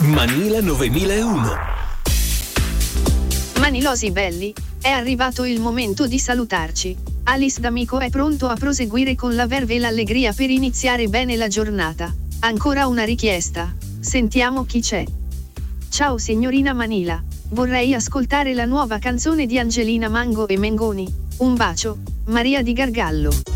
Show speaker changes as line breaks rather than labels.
Manila 9001.
Manilosi belli, è arrivato il momento di salutarci. Alice D'Amico è pronto a proseguire con la verve e l'allegria per iniziare bene la giornata. Ancora una richiesta. Sentiamo chi c'è. Ciao signorina Manila, vorrei ascoltare la nuova canzone di Angelina Mango e Mengoni. Un bacio, Maria di Gargallo.